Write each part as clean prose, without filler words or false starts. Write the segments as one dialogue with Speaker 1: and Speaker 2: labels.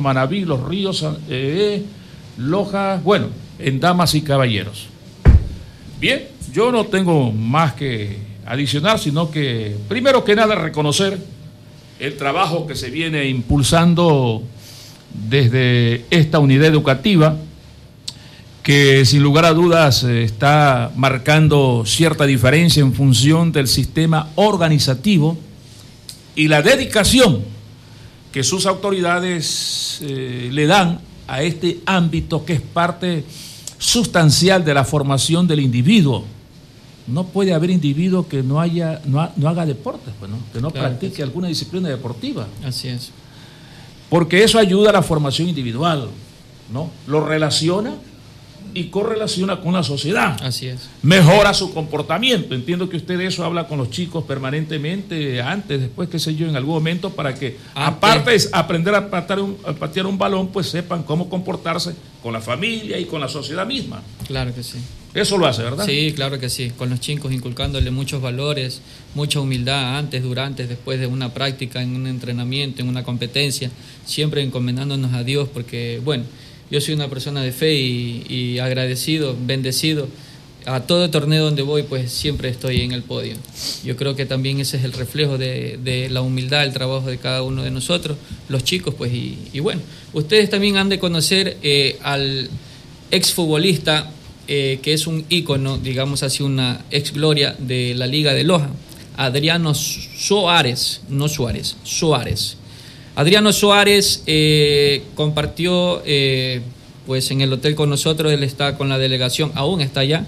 Speaker 1: Manabí, Los Ríos, Loja, bueno, en damas y caballeros. Bien, yo no tengo más que adicionar, sino que primero que nada reconocer el trabajo que se viene impulsando desde esta unidad educativa, que sin lugar a dudas está marcando cierta diferencia en función del sistema organizativo y la dedicación que sus autoridades le dan a este ámbito, que es parte sustancial de la formación del individuo. No puede haber individuo que no haga deportes, pues, ¿no? Que no practique alguna disciplina deportiva.
Speaker 2: Así es.
Speaker 1: Porque eso ayuda a la formación individual, ¿no? Lo relaciona y correlaciona con la sociedad.
Speaker 2: Así es.
Speaker 1: Mejora su comportamiento. Entiendo que usted de eso habla con los chicos permanentemente, antes, después, qué sé yo, en algún momento, para que, aparte de aprender a patear un balón, pues sepan cómo comportarse con la familia y con la sociedad misma.
Speaker 2: Claro que sí.
Speaker 1: Eso lo hace, ¿verdad?
Speaker 2: Sí, claro que sí. Con los chicos, inculcándole muchos valores, mucha humildad antes, durante, después de una práctica, en un entrenamiento, en una competencia, siempre encomendándonos a Dios, porque, bueno, yo soy una persona de fe y agradecido, bendecido. A todo torneo donde voy, pues siempre estoy en el podio. Yo creo que también ese es el reflejo de la humildad, el trabajo de cada uno de nosotros, los chicos, pues, y bueno, ustedes también han de conocer al exfutbolista, que es un ícono, digamos así, una ex gloria de la Liga de Loja, Adriano Soares, no Suárez, Soares. Adriano Soares compartió pues en el hotel con nosotros. Él está con la delegación, aún está allá,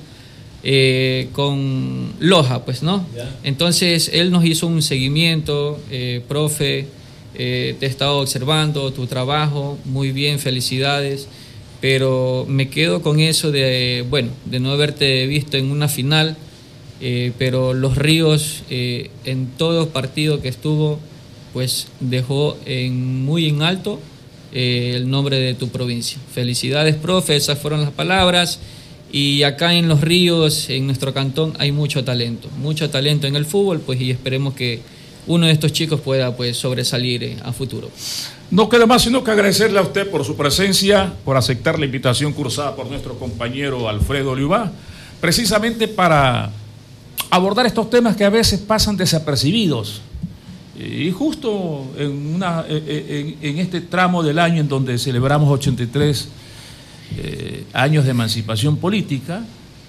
Speaker 2: con Loja, pues, ¿no? Yeah. Entonces él nos hizo un seguimiento, profe, te he estado observando tu trabajo, muy bien, felicidades, pero me quedo con eso de, bueno, de no haberte visto en una final, pero Los Ríos, en todo partido que estuvo, pues dejó muy en alto el nombre de tu provincia. Felicidades, profe, esas fueron las palabras. Y acá en Los Ríos, en nuestro cantón, hay mucho talento en el fútbol, pues, y esperemos que uno de estos chicos pueda, pues, sobresalir a futuro.
Speaker 1: No queda más sino que agradecerle a usted por su presencia, por aceptar la invitación cursada por nuestro compañero Alfredo Liubá, precisamente para abordar estos temas que a veces pasan desapercibidos. Y justo en este tramo del año en donde celebramos 83 años de emancipación política,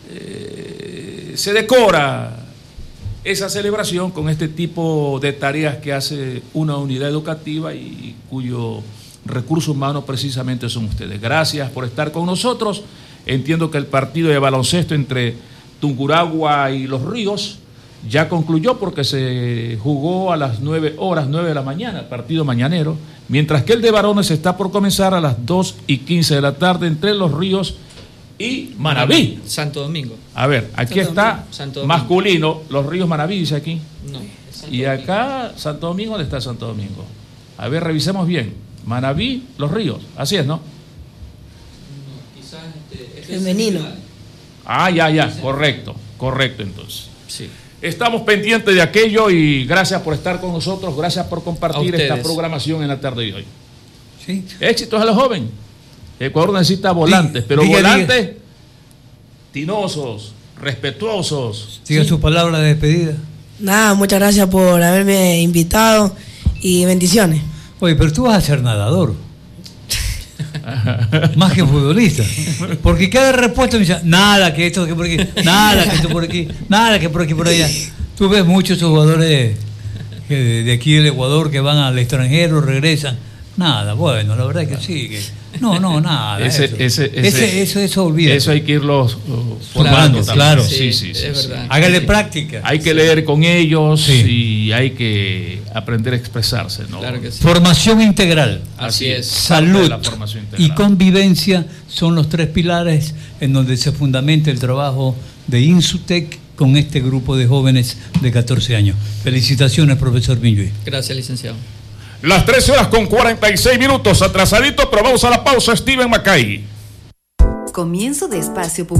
Speaker 1: se decora esa celebración con este tipo de tareas que hace una unidad educativa y cuyo recurso humano precisamente son ustedes. Gracias por estar con nosotros. Entiendo que el partido de baloncesto entre Tungurahua y Los Ríos ya concluyó, porque se jugó a las 9 de la mañana, partido mañanero, mientras que el de varones está por comenzar a las 2:15 de la tarde entre Los Ríos y Manabí.
Speaker 2: Santo Domingo.
Speaker 1: A ver, aquí está masculino, Los Ríos, Manabí, dice aquí.
Speaker 2: No.
Speaker 1: Y acá, Santo Domingo, ¿dónde está Santo Domingo? A ver, revisemos bien. Manabí, Los Ríos, así es, ¿no?
Speaker 2: No, quizás
Speaker 3: femenino.
Speaker 1: Ya, correcto entonces.
Speaker 2: Sí.
Speaker 1: Estamos pendientes de aquello y gracias por estar con nosotros, gracias por compartir esta programación en la tarde de hoy.
Speaker 4: Sí.
Speaker 1: Éxitos a los jóvenes. Ecuador necesita volantes, pero volantes tinosos, respetuosos.
Speaker 4: Siga su palabra de despedida.
Speaker 3: Nada, muchas gracias por haberme invitado y bendiciones.
Speaker 4: Oye, pero tú vas a ser nadador. Más que futbolista. Porque cada respuesta me dice, nada, que esto, que por aquí, nada, que esto por aquí, nada, que por aquí, por allá. Tú ves muchos jugadores de aquí del Ecuador que van al extranjero, regresan. Nada, bueno, la verdad es que sí. Nada. Eso olvida.
Speaker 1: Eso hay que irlo formando.
Speaker 4: Claro.
Speaker 1: Sí.
Speaker 2: Es verdad.
Speaker 4: Hágale práctica.
Speaker 1: Hay que leer con ellos y hay que aprender a expresarse, ¿no?
Speaker 2: Claro que sí.
Speaker 4: Formación integral.
Speaker 2: Así es.
Speaker 4: Salud y convivencia son los tres pilares en donde se fundamenta el trabajo de Insutec con este grupo de jóvenes de 14 años. Felicitaciones, profesor Minjuy.
Speaker 2: Gracias, licenciado.
Speaker 1: Las 13:46, atrasadito, pero vamos a la pausa. Steven Macay.
Speaker 5: Comienzo de espacio